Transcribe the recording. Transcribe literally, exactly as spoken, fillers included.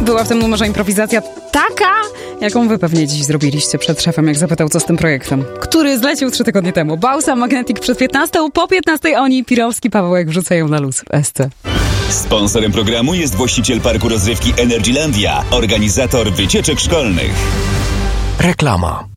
Była w tym numerze improwizacja taka, jaką wy pewnie dziś zrobiliście przed szefem, jak zapytał, co z tym projektem, który zlecił trzy tygodnie temu. Bausa, Magnetic przed piętnastą, po piętnastej oni, Pirowski, Pawełek wrzucają na luz w S C. Sponsorem programu jest właściciel parku rozrywki Energylandia, organizator wycieczek szkolnych. Reklama.